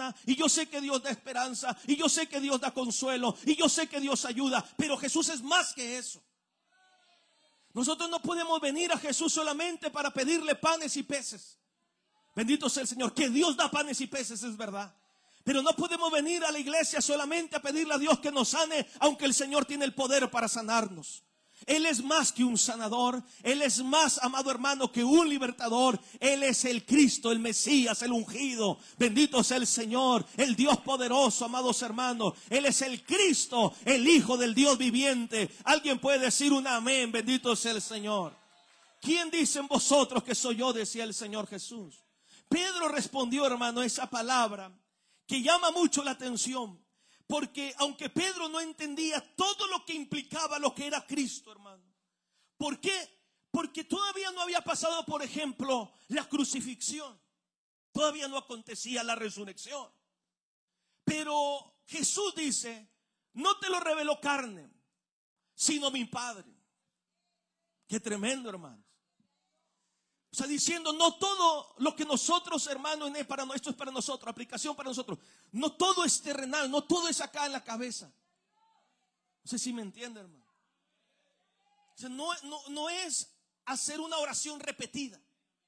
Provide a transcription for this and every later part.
sana, y yo sé que Dios da esperanza, y yo sé que Dios da consuelo, y yo sé que Dios ayuda, pero Jesús es más que eso. Nosotros no podemos venir a Jesús solamente para pedirle panes y peces. Bendito sea el Señor, que Dios da panes y peces, es verdad. Pero no podemos venir a la iglesia solamente a pedirle a Dios que nos sane, aunque el Señor tiene el poder para sanarnos. Él es más que un sanador. Él es más, amado hermano, que un libertador. Él es el Cristo, el Mesías, el ungido. Bendito sea el Señor, el Dios poderoso, amados hermanos. Él es el Cristo, el Hijo del Dios viviente. Alguien puede decir un amén. Bendito sea el Señor. ¿Quién dicen vosotros que soy yo?, decía el Señor Jesús. Pedro respondió, hermano, esa palabra que llama mucho la atención. Porque aunque Pedro no entendía todo lo que implicaba lo que era Cristo, hermano. ¿Por qué? Porque todavía no había pasado, por ejemplo, la crucifixión. Todavía no acontecía la resurrección. Pero Jesús dice, no te lo reveló carne, sino mi Padre. Qué tremendo, hermanos. O sea, diciendo, no todo lo que nosotros, hermanos, esto es para nosotros, aplicación para nosotros. No todo es terrenal, no todo es acá en la cabeza. No sé si me entiende, hermano. O sea, no es hacer una oración repetida.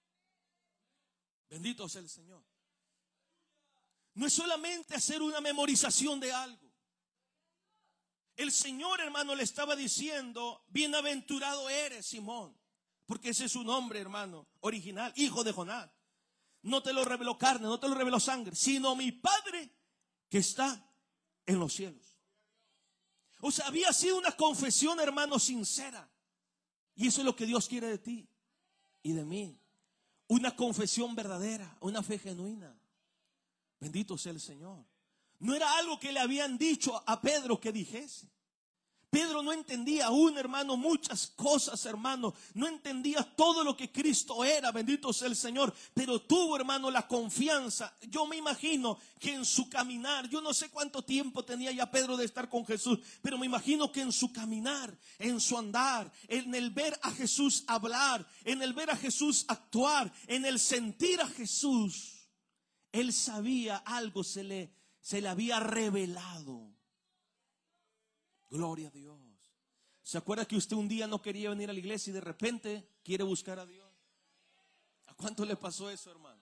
Bendito sea el Señor. No es solamente hacer una memorización de algo. El Señor, hermano, le estaba diciendo, bienaventurado eres, Simón. Porque ese es su nombre, hermano, original, hijo de Jonás. No te lo reveló carne, no te lo reveló sangre, sino mi Padre que está en los cielos. O sea, había sido una confesión, hermano, sincera. Y eso es lo que Dios quiere de ti y de mí. Una confesión verdadera, una fe genuina. Bendito sea el Señor. No era algo que le habían dicho a Pedro que dijese. Pedro no entendía aún, hermano, muchas cosas, hermano. No entendía todo lo que Cristo era, bendito sea el Señor. Pero tuvo, hermano, la confianza. Yo me imagino que en su caminar, yo no sé cuánto tiempo tenía ya Pedro de estar con Jesús, pero me imagino que en su caminar, en su andar, en el ver a Jesús hablar, en el ver a Jesús actuar, en el sentir a Jesús, él sabía algo, se le había revelado. Gloria a Dios. ¿Se acuerda que usted un día no quería venir a la iglesia y de repente quiere buscar a Dios? ¿A cuánto le pasó eso, hermano?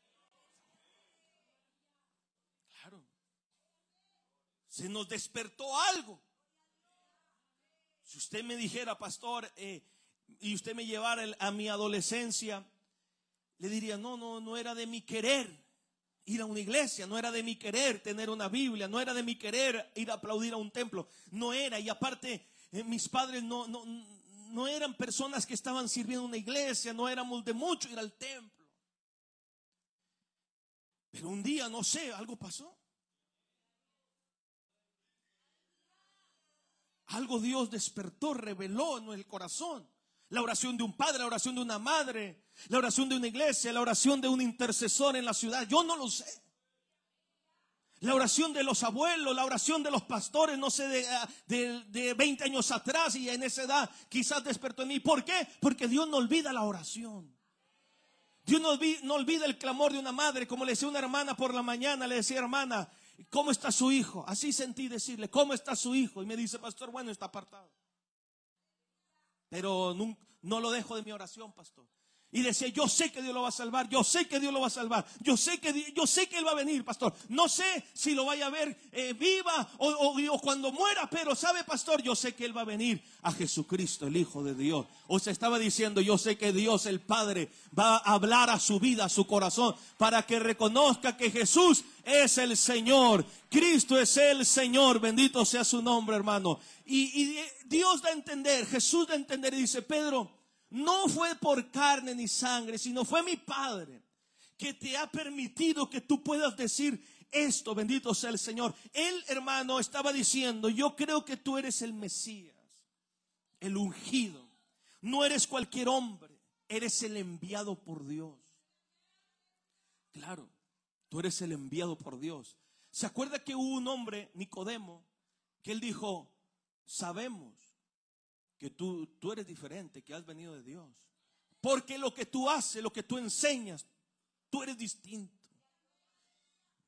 Claro. Se nos despertó algo. Si usted me dijera, pastor, y usted me llevara a mi adolescencia, le diría, no era de mi querer ir a una iglesia, no era de mi querer tener una Biblia, no era de mi querer ir a aplaudir a un templo, no era. Y aparte, mis padres no eran personas que estaban sirviendo en una iglesia, no éramos de mucho ir al templo. Pero un día, no sé, algo pasó. Algo Dios despertó, reveló en el corazón. La oración de un padre, la oración de una madre, la oración de una iglesia, la oración de un intercesor en la ciudad. Yo no lo sé. La oración de los abuelos, la oración de los pastores, no sé, de 20 años atrás, y en esa edad quizás despertó en mí. ¿Por qué? Porque Dios no olvida la oración. Dios no olvida el clamor de una madre. Como le decía una hermana por la mañana, le decía, hermana, ¿cómo está su hijo? Así sentí decirle, ¿cómo está su hijo? Y me dice, pastor, bueno, está apartado. Pero no lo dejo de mi oración, pastor. Y decía, yo sé que Dios lo va a salvar, yo sé que Dios lo va a salvar, yo sé que Él va a venir, pastor. No sé si lo vaya a ver viva o cuando muera, pero sabe, pastor, yo sé que Él va a venir a Jesucristo, el Hijo de Dios. O se estaba diciendo, yo sé que Dios, el Padre, va a hablar a su vida, a su corazón, para que reconozca que Jesús es el Señor. Cristo es el Señor, bendito sea su nombre, hermano. Y Dios da a entender, Jesús da a entender y dice, Pedro, no fue por carne ni sangre, sino fue mi Padre que te ha permitido que tú puedas decir esto, bendito sea el Señor. Él, hermano, estaba diciendo, yo creo que tú eres el Mesías, el ungido. No eres cualquier hombre, eres el enviado por Dios. Claro, tú eres el enviado por Dios. ¿Se acuerda que hubo un hombre, Nicodemo, que él dijo, sabemos que tú eres diferente, que has venido de Dios? Porque lo que tú haces, lo que tú enseñas, tú eres distinto.